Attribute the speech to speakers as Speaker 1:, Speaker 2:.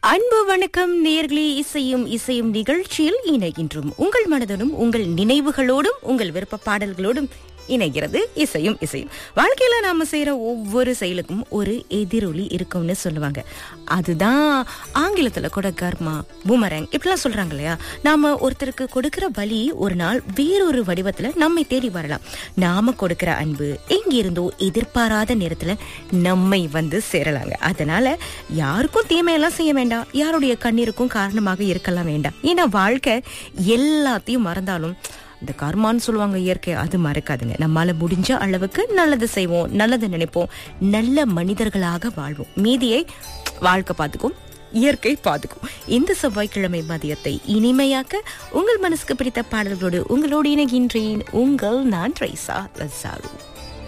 Speaker 1: அன்பு வணக்கம் நேயர்களே. இசையும் நிகழ்ச்சியில் இணைகின்றோம். உங்கள் மனதோடும் உங்கள் நினைவுகளோடும் உங்கள் விருப்ப பாடல்களோடும் இணைகிறது இசையும். வாழ்க்கையில நாம செய்யற ஒவ்வொரு செயலுக்கும் ஒரு எதிரொலி இருக்கும்னு சொல்லுவாங்க. அதுதான் ஆங்கிலத்துல கூட கர்மா, பூமரங் இப்படிலாம் சொல்றாங்க இல்லையா. நாம ஒருத்தருக்கு கொடுக்கிற பலி ஒரு நாள் வேறொரு வடிவத்துல நம்மை தேடி வரலாம். நாம கொடுக்கிற அன்பு எங்கிருந்தோ எதிர்பாராத நேரத்துல நம்மை வந்து சேரலாங்க. அதனால யாருக்கும் தீமையெல்லாம் செய்ய வேண்டாம், யாருடைய கண்ணீருக்கும் காரணமாக இருக்கலாம் வேண்டாம். ஏன்னா வாழ்க்கை எல்லாத்தையும் மறந்தாலும் இந்த கர்மான்னு சொல்லுவாங்க, இயற்கை, அது மறக்காதுங்க. நம்மால முடிஞ்ச அளவுக்கு நல்லது செய்வோம், நல்லது நினைப்போம், நல்ல மனிதர்களாக வாழ்வோம். மீதியை வாழ்க்கை பார்த்துக்கும், இயற்கை பார்த்துக்கும். இந்த செவ்வாய்க்கிழமை மதியத்தை இனிமையாக்க உங்கள் மனசுக்கு பிடித்த பாடல்களோடு உங்களோடு இணைகின்றேன். உங்கள் நான் ட்ரைசா லசாரு.